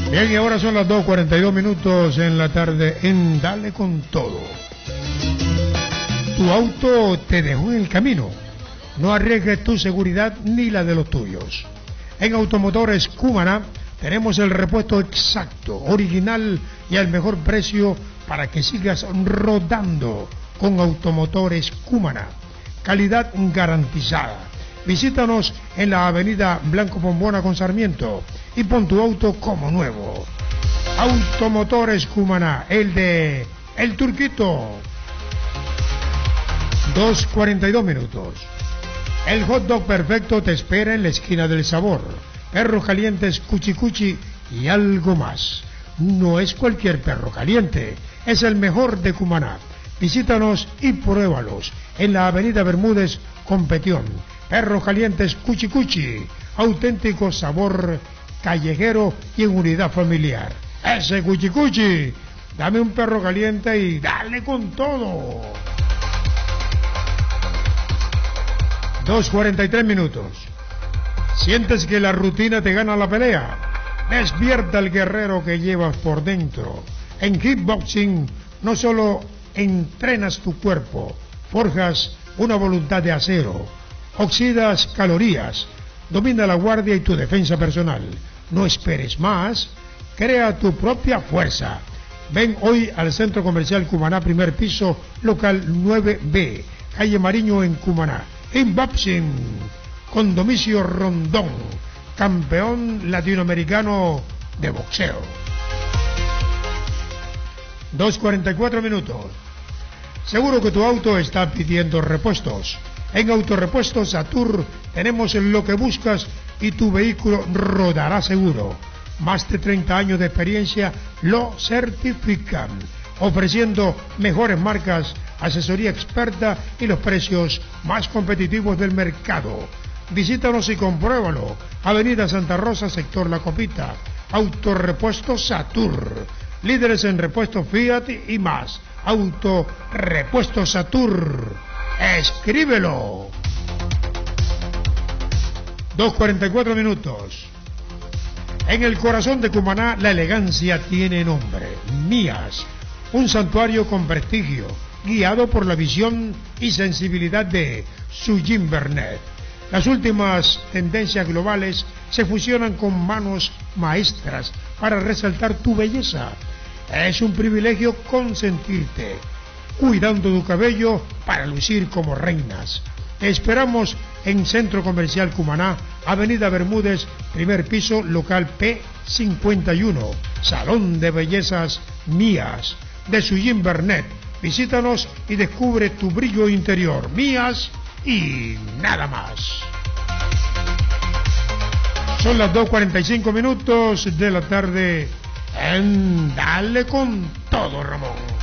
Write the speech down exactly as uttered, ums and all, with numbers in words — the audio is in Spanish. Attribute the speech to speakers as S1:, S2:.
S1: Bien, y ahora son las dos cuarenta y dos minutos en la tarde en Dale con Todo. Tu auto te dejó en el camino. No arriesgues tu seguridad ni la de los tuyos. En Automotores Cumaná tenemos el repuesto exacto, original y al mejor precio para que sigas rodando con Automotores Cumaná. Calidad garantizada. Visítanos en la avenida Blanco Bombona con Sarmiento y pon tu auto como nuevo. Automotores Cumaná, el de El Turquito. dos cuarenta y dos minutos. El hot dog perfecto te espera en la esquina del sabor. Perros calientes Cuchi Cuchi y algo más. No es cualquier perro caliente, es el mejor de Cumaná. Visítanos y pruébalos en la avenida Bermúdez con Petión. Perros calientes Cuchi Cuchi, auténtico sabor callejero y en unidad familiar. Ese Cuchi Cuchi, dame un perro caliente y dale con todo. dos cuarenta y tres minutos. ¿Sientes que la rutina te gana la pelea? Despierta el guerrero que llevas por dentro. En Kickboxing no solo entrenas tu cuerpo, forjas una voluntad de acero, oxidas calorías, domina la guardia y tu defensa personal. No esperes más, crea tu propia fuerza. Ven hoy al Centro Comercial Cumaná, primer piso, local nueve B, calle Mariño en Cumaná. Kickboxing, con Domicio Rondón, campeón latinoamericano de boxeo. dos cuarenta y cuatro minutos. Seguro que tu auto está pidiendo repuestos. En Autorepuestos Satur tenemos lo que buscas y tu vehículo rodará seguro. Más de treinta años de experiencia lo certifican, ofreciendo mejores marcas, asesoría experta y los precios más competitivos del mercado. Visítanos y compruébalo. Avenida Santa Rosa, sector La Copita. Autorepuestos Satur. Líderes en repuestos Fiat y más. Autorepuestos Satur. Escríbelo. dos cuarenta y cuatro minutos. En el corazón de Cumaná la elegancia tiene nombre. Mías. Un santuario con prestigio, guiado por la visión y sensibilidad de Sujin Bernet. Las últimas tendencias globales se fusionan con manos maestras para resaltar tu belleza. Es un privilegio consentirte, cuidando tu cabello para lucir como reinas. Te esperamos en Centro Comercial Cumaná, Avenida Bermúdez, primer piso, local P cincuenta y uno, Salón de Bellezas Mías, de Sujin Bernet. Visítanos y descubre tu brillo interior. Mías y nada más. Son las dos cuarenta y cinco minutos de la tarde en Dale con Todo, Ramón.